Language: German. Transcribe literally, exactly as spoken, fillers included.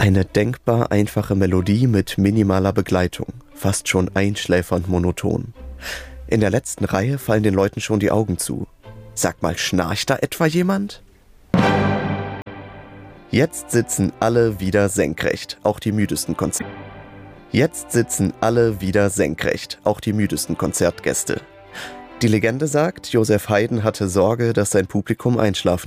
Eine denkbar einfache Melodie mit minimaler Begleitung, fast schon einschläfernd monoton. In der letzten Reihe fallen den Leuten schon die Augen zu. Sag mal, schnarcht da etwa jemand? Jetzt sitzen alle wieder senkrecht, auch die müdesten Konzert. Jetzt sitzen alle wieder senkrecht, auch die müdesten Konzertgäste. Die Legende sagt, Joseph Haydn hatte Sorge, dass sein Publikum einschlafen